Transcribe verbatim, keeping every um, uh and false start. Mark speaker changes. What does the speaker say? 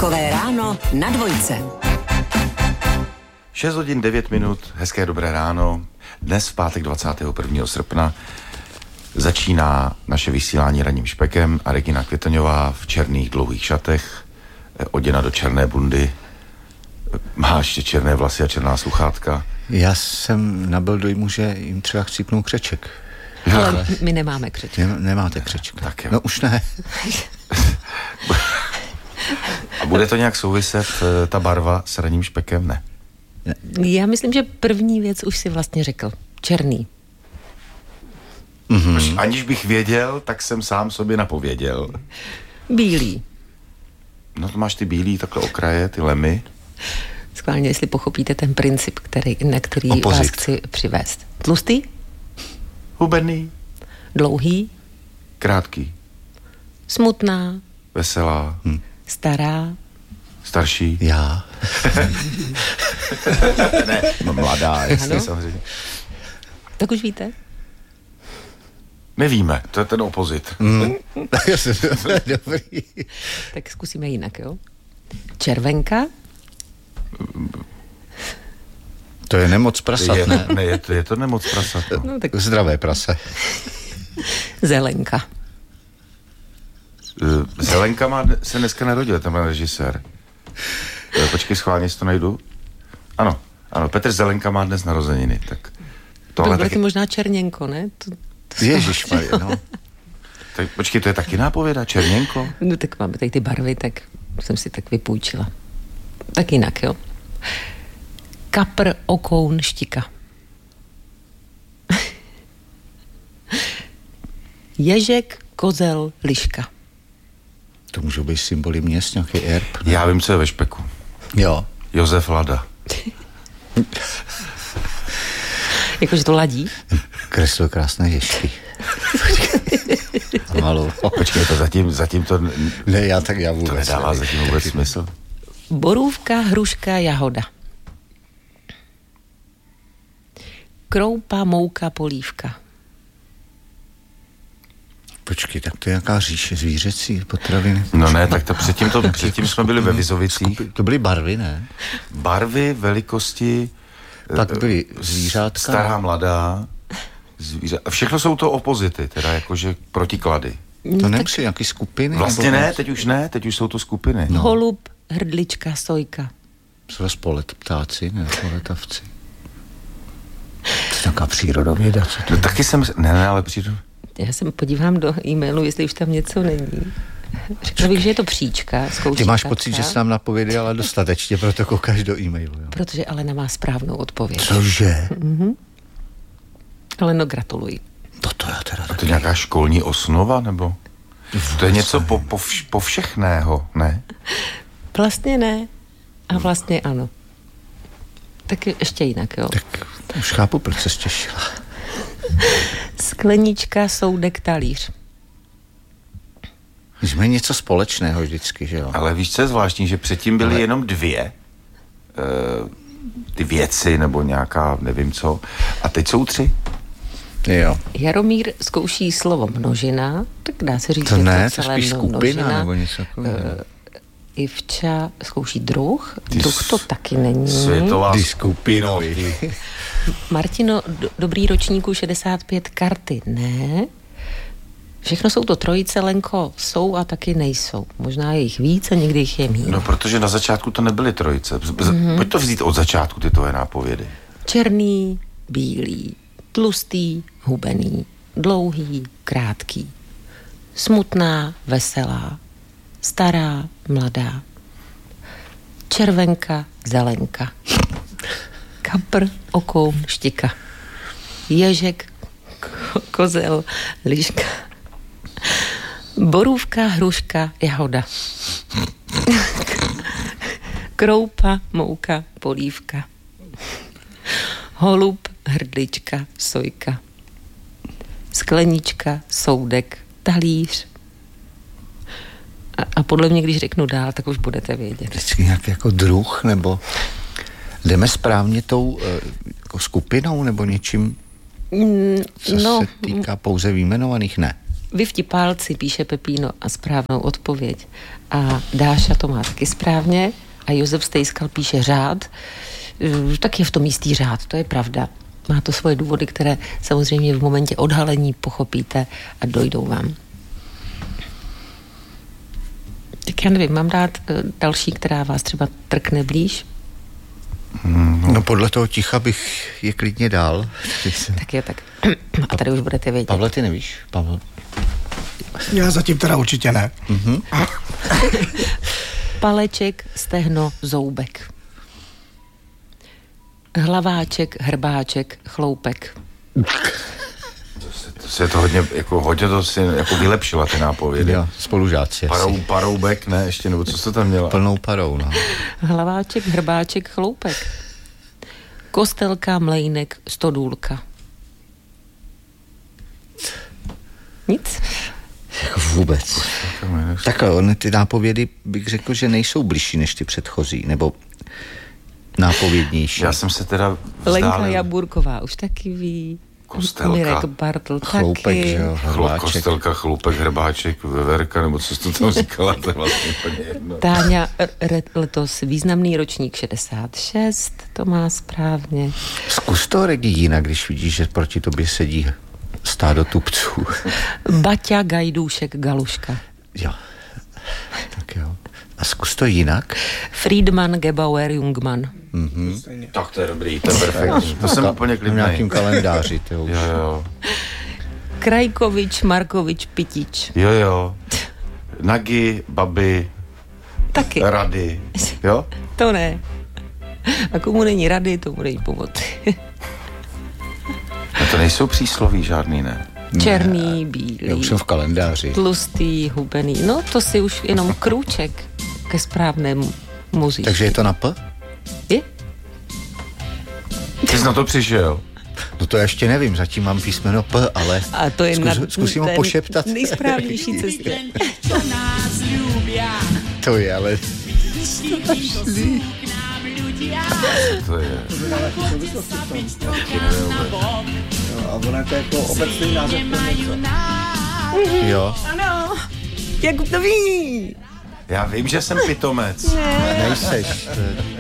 Speaker 1: Takové ráno na dvojce.
Speaker 2: šest hodin devět minut, hezké dobré ráno. Dnes v pátek dvacátého prvního srpna začíná naše vysílání ranním špekem a Regina Květoňová v černých dlouhých šatech, oděna do černé bundy, má ještě černé vlasy a černá sluchátka.
Speaker 3: Já jsem nabyl dojmu, že jim třeba chcípnou křeček.
Speaker 4: Ale, ale my nemáme křeček.
Speaker 3: Ne, nemáte křeček.
Speaker 2: Tak jo.
Speaker 3: No už ne.
Speaker 2: A bude to nějak souviset, ta barva s ranním špekem? Ne.
Speaker 4: Já myslím, že první věc už si vlastně řekl. Černý.
Speaker 2: Mm-hmm. Aniž bych věděl, tak jsem sám sobě napověděl.
Speaker 4: Bílý.
Speaker 2: No to máš ty bílý takhle okraje, ty lemy.
Speaker 4: Schválně, jestli pochopíte ten princip, který, na který
Speaker 3: Opozit.
Speaker 4: vás chci přivést. Tlustý?
Speaker 2: Hubený.
Speaker 4: Dlouhý?
Speaker 2: Krátký.
Speaker 4: Smutná?
Speaker 2: Veselá.
Speaker 3: Hm.
Speaker 4: Stará?
Speaker 2: Starší.
Speaker 3: Já.
Speaker 2: Ne, no mladá, jasně,
Speaker 4: Ano.
Speaker 2: samozřejmě.
Speaker 4: Tak už víte?
Speaker 2: Nevíme, to je ten opozit.
Speaker 3: Mm. Dobrý.
Speaker 4: Tak zkusíme jinak, jo? Červenka?
Speaker 3: To je nemoc prasat,
Speaker 2: Je,
Speaker 3: ne?
Speaker 2: ne, je, to, je to nemoc prasat. No.
Speaker 4: No tak
Speaker 3: Zdravé prase.
Speaker 4: zelenka.
Speaker 2: Eh, Zelenka má, se dneska narodil, ten režisér. Eh, Počkej, schválně si to najdu. Ano, ano, Petr Zelenka má dnes narozeniny, tak
Speaker 4: To
Speaker 2: tohle
Speaker 4: bude
Speaker 2: taky...
Speaker 4: to možná Černěnko, ne? To, to
Speaker 3: Ježišmarja, no.
Speaker 2: Tak, počkej, to je taky nápověda, Černěnko?
Speaker 4: No tak máme tady ty barvy, tak jsem si tak vypůjčila. Tak jinak, jo? Kapr, okoun, štika. Ježek, kozel, liška.
Speaker 3: To můžou být symboly měst, nějaký erb.
Speaker 2: Já vím, co je ve špeku.
Speaker 3: Jo.
Speaker 2: Josef Lada.
Speaker 4: Jakože to ladí?
Speaker 3: Kreslil krásné ježky. Malou.
Speaker 2: Počkej, to zatím, zatím to,
Speaker 3: Ne, já tak já vůbec.
Speaker 2: to nedává zatím vůbec smysl.
Speaker 4: Borůvka, hruška, jahoda. Kroupa, mouka, polívka.
Speaker 3: Počkej, tak to je nějaká říše zvířecí potraviny.
Speaker 2: No ne, tak to předtím, to, předtím jsme byli ve Vizovicích.
Speaker 3: To byly barvy, ne?
Speaker 2: Barvy, velikosti,
Speaker 3: Pak byly zvířátka.
Speaker 2: stará, mladá, zvířa. A všechno jsou to opozity, teda jakože protiklady.
Speaker 3: To nemusí nějaký skupiny?
Speaker 2: Vlastně
Speaker 3: nebo...
Speaker 2: ne, teď už ne, teď už jsou to skupiny.
Speaker 4: No. Holub, hrdlička, sojka.
Speaker 3: Jsou to polet ptáci, ne? Poletavci. To je taková přírodověda, co to
Speaker 2: No, taky jsem, ne, ne, ale přijdu.
Speaker 4: Já se podívám do e-mailu, jestli už tam něco není. Řekla bych, že je to příčka.
Speaker 3: Ty máš pocit, že jsi nám napověděla dostatečně, proto koukáš do e-mailu, jo?
Speaker 4: Protože Alena má správnou odpověď.
Speaker 3: Cože?
Speaker 4: Mhm. Aleno, gratuluji.
Speaker 3: Toto já teda
Speaker 2: A to
Speaker 3: taky.
Speaker 2: je nějaká školní osnova, nebo? To je něco po, po, vš, po všechného, ne?
Speaker 4: Vlastně ne a vlastně ano. Tak ještě jinak, jo.
Speaker 3: Tak už chápu, proč se těšila.
Speaker 4: Sklenička, soudek, talíř.
Speaker 3: My jsme něco společného vždycky, že jo?
Speaker 2: Ale víš, co je zvláštní, že předtím byly
Speaker 3: Ale-
Speaker 2: jenom dvě e, ty věci, nebo nějaká, nevím co, a teď jsou tři.
Speaker 3: Jo.
Speaker 4: Jaromír zkouší slovo množina, tak dá se říct,
Speaker 3: To
Speaker 4: že
Speaker 3: ne,
Speaker 4: to
Speaker 3: to
Speaker 4: celé
Speaker 3: spíš
Speaker 4: mno-
Speaker 3: skupina,
Speaker 4: množina.
Speaker 3: nebo něco takového.
Speaker 4: Ivča zkouší druh,
Speaker 2: Ty
Speaker 4: druh to
Speaker 2: s-
Speaker 4: taky není.
Speaker 2: Světová
Speaker 3: Ty skupinový.
Speaker 4: Martino, do, dobrý ročníku šedesát pět, karty ne. Všechno jsou to trojice, Lenko, jsou a taky nejsou. Možná je jich víc a někdy jich je míň.
Speaker 2: No, protože na začátku to nebyly trojice. Mm-hmm. Pojď to vzít od začátku, ty tvoje nápovědy.
Speaker 4: Černý, bílý, tlustý, hubený, dlouhý, krátký. Smutná, veselá, stará, mladá. Červenka, zelenka. Kapr, okoun, štika. Ježek, ko- kozel, liška. Borůvka, hruška, jahoda. Kroupa, mouka, polívka. Holub, hrdlička, sojka. Sklenička, soudek, talíř. A, a podle mě, když řeknu dál, tak už budete vědět.
Speaker 3: Vždycky nějaký jako druh, nebo jdeme správně tou e, jako skupinou, nebo něčím,
Speaker 4: Mm,
Speaker 3: co
Speaker 4: no,
Speaker 3: se týká pouze vyjmenovaných? Ne.
Speaker 4: Vy vtipálci, píše Pepíno a správnou odpověď. A Dáša to má taky správně. A Josef Stejskal píše řád. Tak je v tom jistý řád, to je pravda. Má to svoje důvody, které samozřejmě v momentě odhalení pochopíte a dojdou vám. Tak já nevím, mám dát další, která vás třeba trkne blíž?
Speaker 3: No podle toho ticha bych je klidně dál.
Speaker 4: Tak je tak. A tady už budete vědět.
Speaker 3: Pavle, ty nevíš? Pavel?
Speaker 5: Já zatím teda určitě ne.
Speaker 3: Mhm.
Speaker 4: Paleček, stehno, zoubek. Hlaváček, hrbáček, chloupek.
Speaker 2: To se to hodně, jako hodně to si jako vylepšila ty nápovědy.
Speaker 3: Jo, spolužáci.
Speaker 2: Parou, paroubek, ne, ještě, nebo co jste tam měla?
Speaker 3: Plnou parou, no.
Speaker 4: Hlaváček, hrbáček, chloupek. Kostelka, mlejnek, stodůlka. Nic?
Speaker 3: Jako vůbec. Takhle, ony ty nápovědy bych řekl, že nejsou bližší než ty předchozí, nebo nápovědnější.
Speaker 2: Já jsem se teda vzdálil.
Speaker 4: Lenka Jaburková už taky ví.
Speaker 2: Kostelka.
Speaker 4: Mirek Bartl
Speaker 3: Chloupek,
Speaker 4: taky.
Speaker 3: že jo,
Speaker 2: Chlo,
Speaker 3: hrváček.
Speaker 2: kostelka, chlupek, hrbáček, veverka, nebo co jsi to tam říkala, to je vlastně úplně jedno.
Speaker 4: Táňa R- letos významný ročník šedesát šest, to má správně.
Speaker 3: Zkus to, Regi, jinak, když vidíš, že proti tobě sedí stádo tupců.
Speaker 4: Baťa, Gajdůšek, Galuška.
Speaker 3: Jo, tak jo. A zkus to jinak.
Speaker 4: Friedman, Gebauer, Jungmann.
Speaker 3: Mhm.
Speaker 2: Tak to je dobrý, to je perfektní. To jsem úplně
Speaker 3: V
Speaker 2: klidnej.
Speaker 3: nějakým kalendáři, to už.
Speaker 2: Jo, jo.
Speaker 4: Krajkovič, Markovič, Pitič.
Speaker 2: Jo, jo. Nagy, baby,
Speaker 4: Taky.
Speaker 2: rady, jo?
Speaker 4: To ne. A komu není rady, tomu není pomoci.
Speaker 2: A to nejsou přísloví žádný, ne?
Speaker 4: Černý, bílý,
Speaker 3: Já už jsem v kalendáři.
Speaker 4: tlustý, hubený. No to si už jenom krůček ke správnému muzičku.
Speaker 3: Takže je to na P?
Speaker 4: Je?
Speaker 2: Ty jsi na to přišel.
Speaker 3: No to já ještě nevím, zatím mám písmeno P, ale
Speaker 4: A to je
Speaker 3: zkus,
Speaker 4: na,
Speaker 3: zkusím ho
Speaker 4: ten
Speaker 3: pošeptat.
Speaker 4: nejsprávnější cestě.
Speaker 3: To je, ale...
Speaker 2: To je...
Speaker 5: A ono je to jako obecný název pro něco.
Speaker 3: Jo.
Speaker 4: Ano, jak to ví?
Speaker 2: Já vím, že jsem pitomec.
Speaker 3: Nejseš.